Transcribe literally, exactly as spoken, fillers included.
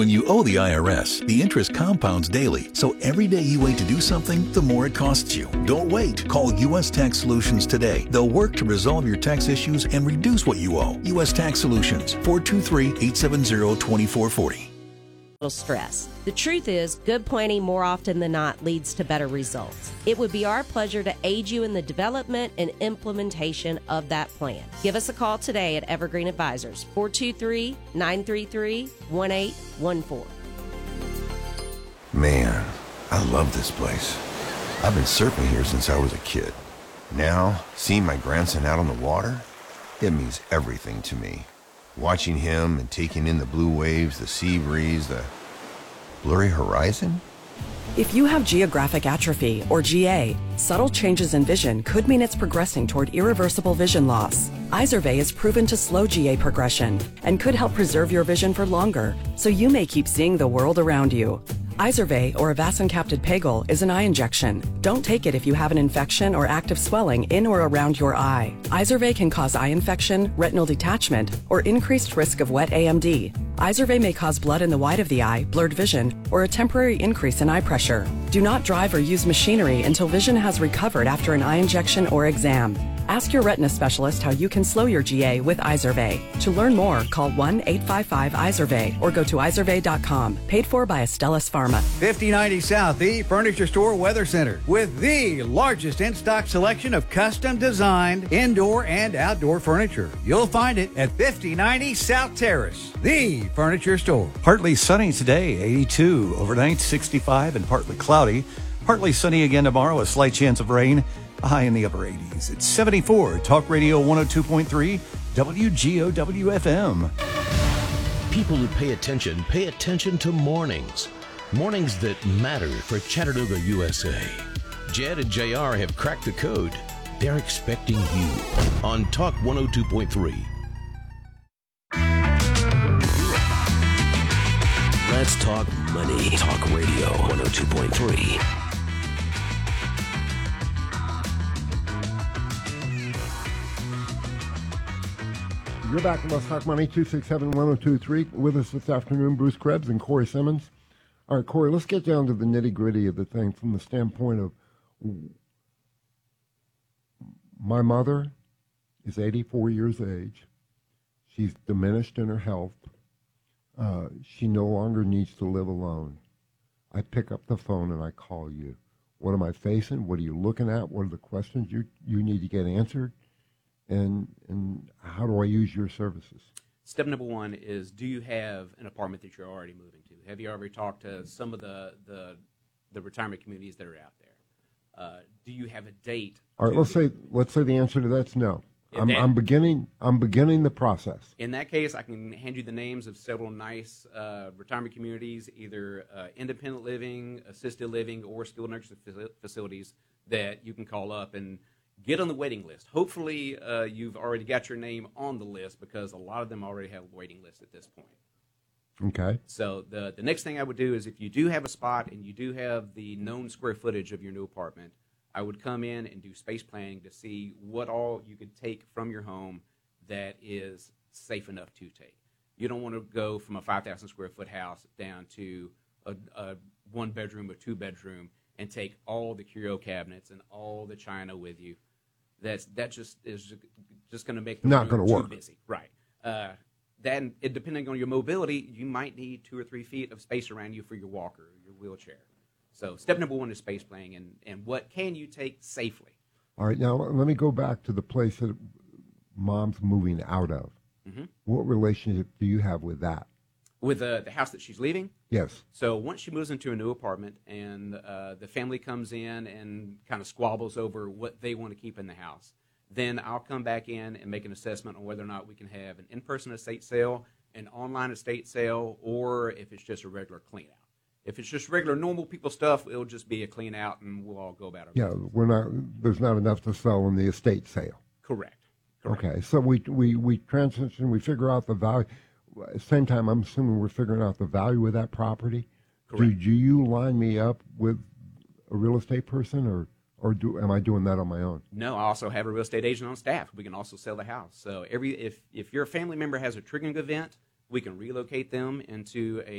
When you owe the I R S, the interest compounds daily, so every day you wait to do something, the more it costs you. Don't wait. Call U S Tax Solutions today. They'll work to resolve your tax issues and reduce what you owe. U S Tax Solutions, four two three, eight seven zero, two four four zero. Stress. The truth is, good planning more often than not leads to better results. It would be our pleasure to aid you in the development and implementation of that plan. Give us a call today at Evergreen Advisors, four two three, nine three three, one eight one four. Man, I love this place. I've been surfing here since I was a kid. Now, seeing my grandson out on the water, it means everything to me. Watching him and taking in the blue waves, the sea breeze, the blurry horizon. If you have geographic atrophy, or G A, subtle changes in vision could mean it's progressing toward irreversible vision loss. Izervay is proven to slow G A progression and could help preserve your vision for longer, so you may keep seeing the world around you. Izervay, or avacincaptad pegol, is an eye injection. Don't take it if you have an infection or active swelling in or around your eye. Izervay can cause eye infection, retinal detachment, or increased risk of wet A M D. Izervay may cause blood in the white of the eye, blurred vision, or a temporary increase in eye pressure. Do not drive or use machinery until vision has recovered after an eye injection or exam. Ask your retina specialist how you can slow your G A with Izervay. To learn more, call one eight five five Izervay or go to izervay dot com. Paid for by Astellas Pharma. fifty ninety South, the Furniture Store Weather Center, with the largest in-stock selection of custom-designed indoor and outdoor furniture. You'll find it at fifty ninety South Terrace, the Furniture Store. Partly sunny today, eighty-two. Overnight, sixty-five and partly cloudy. Partly sunny again tomorrow, a slight chance of rain. A high in the upper eighties. It's seventy-four. Talk Radio one oh two point three, W G O W F M. People who pay attention, pay attention to mornings. Mornings that matter for Chattanooga, U S A. Jed and J R have cracked the code. They're expecting you on Talk one oh two point three. Let's talk money. Talk Radio one oh two point three. You're back to Let's Talk Money, two six seven, one oh two three. With us this afternoon, Bruce Krebs and Corey Simmons. All right, Corey, let's get down to the nitty-gritty of the thing from the standpoint of my mother is eighty-four years of age. She's diminished in her health. Uh, she no longer needs to live alone. I pick up the phone and I call you. What am I facing? What are you looking at? What are the questions you, you need to get answered? And and how do I use your services? Step number one is, do you have an apartment that you're already moving to? Have you already talked to some of the, the, the retirement communities that are out there? Uh, do you have a date? All right, let's say let's say the answer to that's no. I'm, that, I'm beginning I'm beginning the process. In that case, I can hand you the names of several nice uh, retirement communities, either uh, independent living, assisted living, or skilled nursing facilities that you can call up and get on the waiting list. Hopefully, uh, you've already got your name on the list, because a lot of them already have a waiting list at this point. Okay. So the the next thing I would do is, if you do have a spot and you do have the known square footage of your new apartment, I would come in and do space planning to see what all you could take from your home that is safe enough to take. You don't want to go from a five thousand square foot house down to a, a one bedroom or two bedroom and take all the curio cabinets and all the china with you. That's that just is just going to make the not going to too work. Busy, right? Uh, then, it, depending on your mobility, you might need two or three feet of space around you for your walker, or your wheelchair. So, step number one is space planning, and and what can you take safely? All right, now let me go back to the place that Mom's moving out of. Mm-hmm. What relationship do you have with that? With uh, the house that she's leaving? Yes. So once she moves into a new apartment and uh, the family comes in and kind of squabbles over what they want to keep in the house, then I'll come back in and make an assessment on whether or not we can have an in-person estate sale, an online estate sale, or if it's just a regular clean out. If it's just regular normal people stuff, it'll just be a clean out and we'll all go about our Yeah, business. we're not. There's not enough to sell in the estate sale. Correct. Correct. Okay, so we we we transition. We figure out the value. At the same time, I'm assuming we're figuring out the value of that property. Correct. Do, do you line me up with a real estate person, or or do am I doing that on my own? No, I also have a real estate agent on staff. We can also sell the house. So every if if your family member has a triggering event, we can relocate them into a